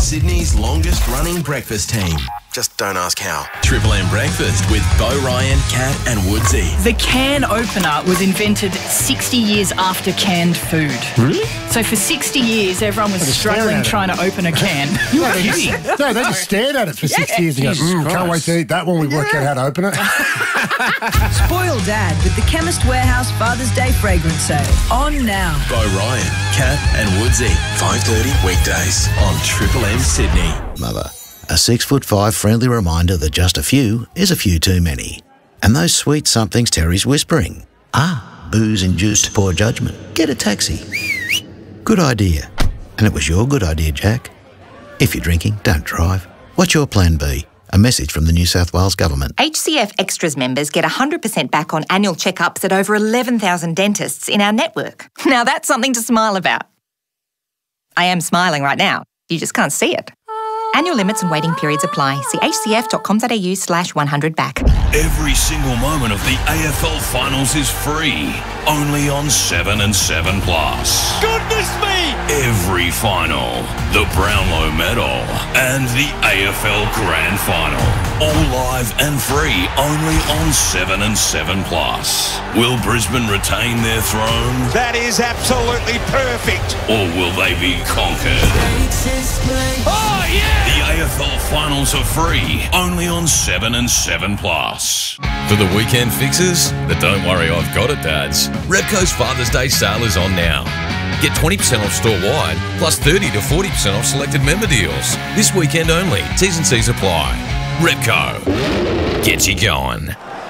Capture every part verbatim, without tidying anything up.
Sydney's longest running breakfast team. Just don't ask how. Triple M Breakfast with Bo Ryan, Kat and Woodsy. The can opener was invented sixty years after canned food. Really? So for sixty years, everyone was They just struggling stare at it. trying to open a can. You are kidding. No, they just stared at it for sixty years and go, mm, can't wait to eat that when we work out how to open it. Spoil Dad with the Chemist Warehouse Father's Day fragrance sale. On now. Bo Ryan, Kat and Woodsy. five thirty weekdays on Triple M Sydney. Mother, a six foot five friendly reminder that just a few is a few too many. And those sweet somethings Terry's whispering. Ah, booze-induced poor judgment. Get a taxi. Good idea. And it was your good idea, Jack. If you're drinking, don't drive. What's your plan B? A message from the New South Wales Government. H C F Extras members get one hundred percent back on annual checkups at over eleven thousand dentists in our network. Now that's something to smile about. I am smiling right now. You just can't see it. Annual limits and waiting periods apply. See hcf.com.au slash 100 back. Every single moment of the A F L Finals is free. Only on seven and seven Plus. Goodness me! Every final, the Brownlow Medal, and the A F L Grand Final. All live and free only on seven and seven Plus. Will Brisbane retain their throne? That is absolutely perfect. Or will they be conquered? Oh, yeah! The A F L Finals are free, only on seven and seven Plus. For the weekend fixes, but don't worry, I've got it, Dads. Repco's Father's Day sale is on now. Get twenty percent off store-wide, plus thirty to forty percent off selected member deals. This weekend only. T's and C's apply. Repco. Get you going.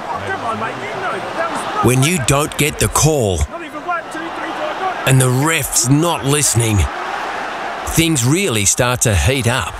When you don't get the call and the ref's not listening, things really start to heat up.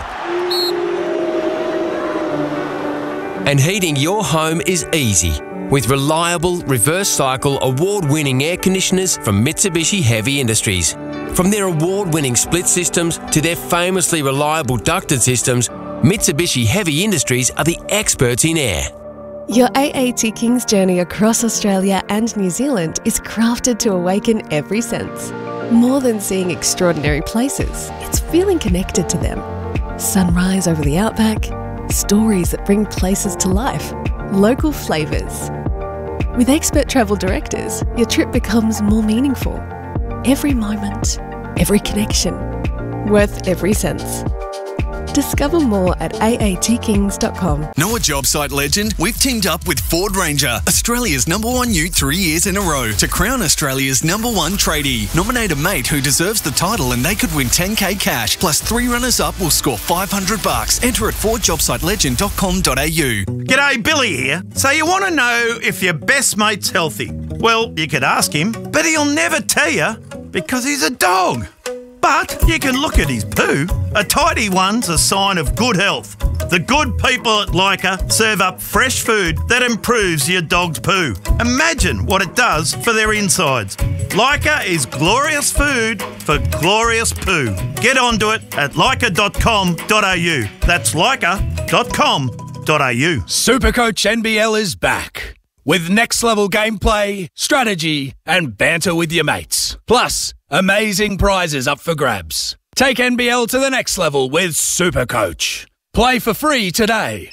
And heating your home is easy with reliable, reverse cycle, award-winning air conditioners from Mitsubishi Heavy Industries. From their award-winning split systems to their famously reliable ducted systems, Mitsubishi Heavy Industries are the experts in air. Your A A T Kings journey across Australia and New Zealand is crafted to awaken every sense. More than seeing extraordinary places, it's feeling connected to them. Sunrise over the outback, stories that bring places to life, local flavours. With expert travel directors, your trip becomes more meaningful. Every moment, every connection, worth every sense. Discover more at A A T kings dot com. Know a job site legend? We've teamed up with Ford Ranger, Australia's number one ute three years in a row, to crown Australia's number one tradie. Nominate a mate who deserves the title and they could win ten K cash, plus three runners-up will score five hundred bucks. Enter at ford job site legend dot com dot a u. G'day, Billy here. So you want to know if your best mate's healthy? Well, you could ask him, but he'll never tell you because he's a dog. But you can look at his poo. A tidy one's a sign of good health. The good people at Leica serve up fresh food that improves your dog's poo. Imagine what it does for their insides. Leica is glorious food for glorious poo. Get onto it at leica dot com dot a u. That's leica dot com dot a u. Supercoach N B L is back with next-level gameplay, strategy and banter with your mates. Plus, amazing prizes up for grabs. Take N B L to the next level with Supercoach. Play for free today.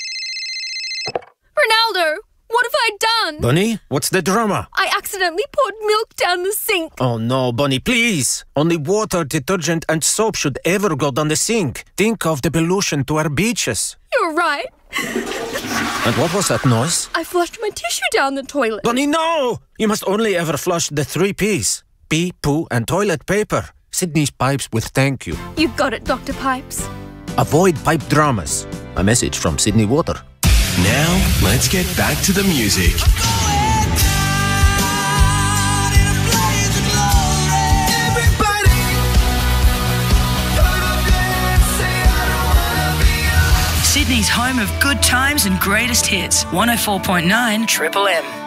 Ronaldo, what have I done? Bunny, what's the drama? I accidentally poured milk down the sink. Oh no, Bunny, please. Only water, detergent and soap should ever go down the sink. Think of the pollution to our beaches. You're right. And what was that noise? I flushed my tissue down the toilet. Bunny, no! You must only ever flush the three P's. Pee, poo and toilet paper. Sydney's Pipes will thank you. You got it, Doctor Pipes. Avoid pipe dramas. A message from Sydney Water. Now, let's get back to the music. Sydney's home of good times and greatest hits. one oh four point nine Triple M.